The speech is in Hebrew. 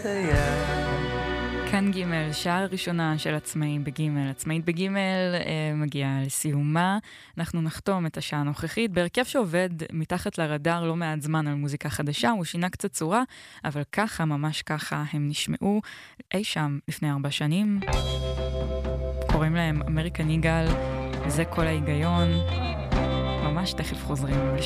כאן ג' שעה הראשונה של עצמאים בג' עצמאית בג' מגיעה לסיומה. אנחנו נחתום את השעה הנוכחית בהרכב שעובד מתחת לרדאר לא מעט זמן על מוזיקה חדשה, הוא שינה קצת צורה, אבל ככה, ממש ככה הם נשמעו אי שם לפני 4 שנים. קוראים להם אמריקן איגל, זה כל ההיגיון. ממש תכף חוזרים.